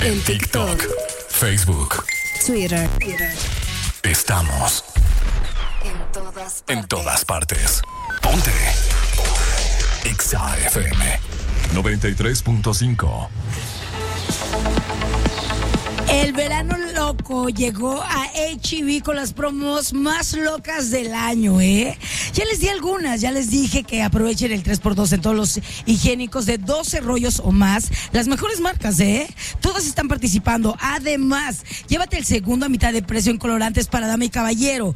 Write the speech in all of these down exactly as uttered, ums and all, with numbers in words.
En TikTok, Facebook, Twitter. Estamos En todas partes. en todas partes. Ponte. Exa F M noventa y tres punto cinco. El verano loco llegó a H E B con las promos más locas del año, ¿eh? Ya les di algunas, ya les dije que aprovechen el tres por dos en todos los higiénicos de doce rollos o más. Las mejores marcas, ¿eh? Todas están participando. Además, llévate el segundo a mitad de precio en colorantes para dama y caballero.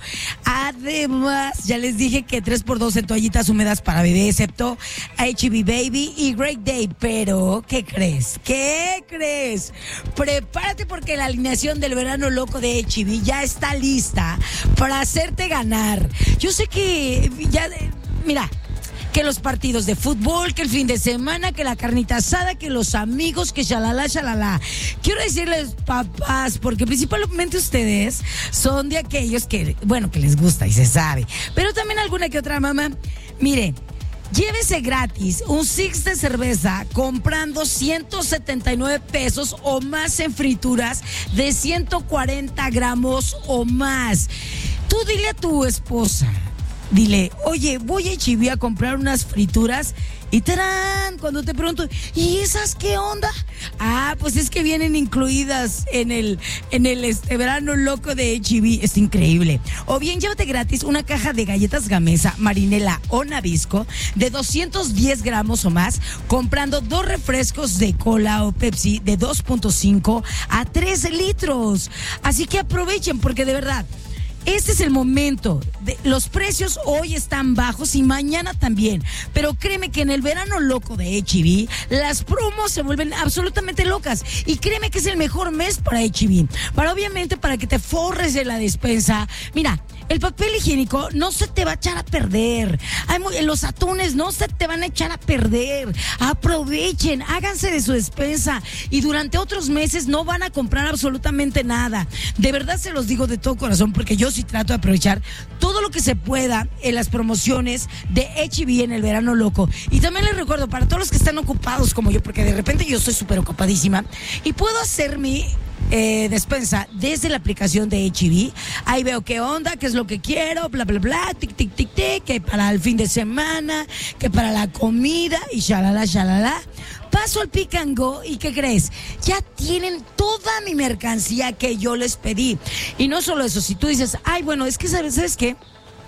Además, ya les dije que tres por dos en toallitas húmedas para bebé, excepto H E B Baby y Great Day. Pero, ¿qué crees? ¿Qué crees? Prepárate porque la alineación del verano loco de H E B ya está lista para hacerte ganar. Yo sé que ya, mira, que los partidos de fútbol, que el fin de semana, que la carnita asada, que los amigos, que shalala, shalala. Quiero decirles, papás, porque principalmente ustedes son de aquellos que, bueno, que les gusta y se sabe, pero también alguna que otra mamá. Mire, llévese gratis un six de cerveza comprando ciento setenta y nueve pesos o más en frituras de ciento cuarenta gramos o más. Tú dile a tu esposa, dile, oye, voy a H E B a comprar unas frituras. Y tarán, cuando te pregunto, ¿y esas qué onda? Ah, pues es que vienen incluidas en el, en el este, verano loco de H E B. Es increíble. O bien llévate gratis una caja de galletas Gamesa, Marinela o Nabisco de doscientos diez gramos o más, comprando dos refrescos de cola o Pepsi de dos punto cinco a tres litros. Así que aprovechen, porque de verdad, este es el momento. De, los precios hoy están bajos y mañana también. Pero créeme que en el verano loco de H E B, las promos se vuelven absolutamente locas. Y créeme que es el mejor mes para H E B. Para obviamente para que te forres de la despensa. Mira, el papel higiénico no se te va a echar a perder. Hay muy, los atunes no se te van a echar a perder. Aprovechen, háganse de su despensa. Y durante otros meses no van a comprar absolutamente nada. De verdad se los digo de todo corazón, porque yo sí trato de aprovechar todo lo que se pueda en las promociones de H E B en el verano loco. Y también les recuerdo, para todos los que están ocupados como yo, porque de repente yo estoy súper ocupadísima y puedo hacer mi Eh, despensa desde la aplicación de H E B. Ahí veo qué onda, qué es lo que quiero, bla, bla, bla, tic, tic, tic, tic, que para el fin de semana, que para la comida y shalala, shalala. Paso al Pick and Go y ¿qué crees? Ya tienen toda mi mercancía que yo les pedí. Y no solo eso, si tú dices, ay, bueno, es que ¿sabes, ¿sabes qué?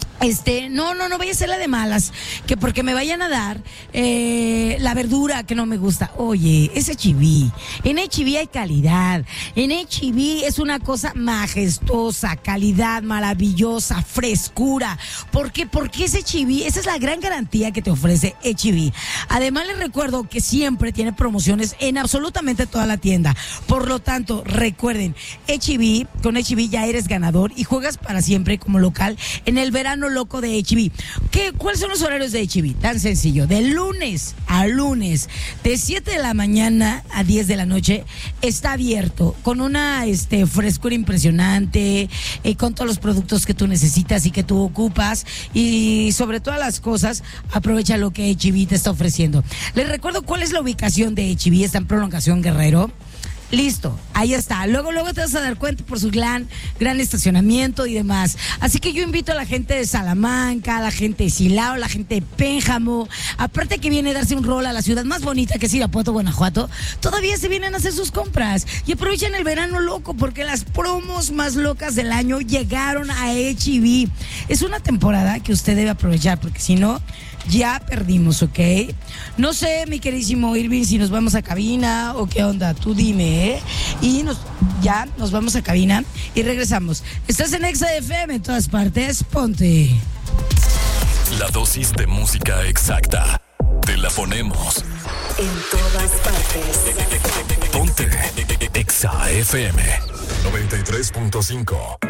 Este, no, no, no vaya a ser la de malas, que porque me vayan a dar eh, la verdura que no me gusta. Oye, es H E B. En H E B hay calidad. En H E B es una cosa majestuosa, calidad maravillosa, frescura. ¿Por qué? Porque es H E B. Esa es la gran garantía que te ofrece H E B. Además, les recuerdo que siempre tiene promociones en absolutamente toda la tienda. Por lo tanto, recuerden, H E B, con H E B ya eres ganador y juegas para siempre como local en el verano loco de H E B. ¿Qué, ¿Cuáles son los horarios de H E B? Tan sencillo, de lunes a lunes, de siete de la mañana a diez de la noche, está abierto, con una este, frescura impresionante, eh, con todos los productos que tú necesitas y que tú ocupas, y sobre todas las cosas, aprovecha lo que H E B te está ofreciendo. Les recuerdo cuál es la ubicación de H E B. Está en Prolongación Guerrero. Listo, ahí está. Luego, luego te vas a dar cuenta por su gran, gran estacionamiento y demás. Así que yo invito a la gente de Salamanca, a la gente de Silao, la gente de Pénjamo, aparte que viene a darse un rol a la ciudad más bonita que es Irapuato, Guanajuato, todavía se vienen a hacer sus compras. Y aprovechen el verano loco, porque las promos más locas del año llegaron a H E B. Es una temporada que usted debe aprovechar, porque si no, ya perdimos, ¿ok? No sé, mi queridísimo Irving, si nos vamos a cabina o qué onda, tú dime, ¿eh? Y nos, ya nos vamos a cabina y regresamos. Estás en Exa F M en todas partes, ponte. La dosis de música exacta. Te la ponemos. En todas partes. Ponte. Exa F M noventa y tres punto cinco.